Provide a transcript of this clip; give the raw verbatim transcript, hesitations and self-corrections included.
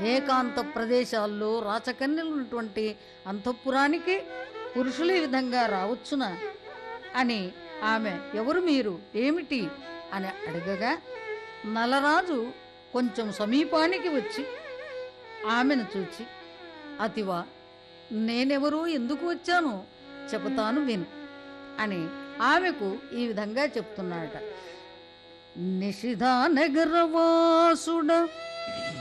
ఏకాంత ప్రదేశాల్లో రాచకన్యలు ఉన్నటువంటి అంతఃపురానికి పురుషులు ఈ విధంగా రావచ్చునా అని ఆమె ఎవరు మీరు ఏమిటి అని అడగగా నలరాజు కొంచెం సమీపానికి వచ్చి ఆమెను చూచి అతివా నేనెవరు ఎందుకు వచ్చాను చెబుతాను విను అని ఆమెకు ఈ విధంగా చెప్తున్నాడట. నిషిధా నగరవాసుడ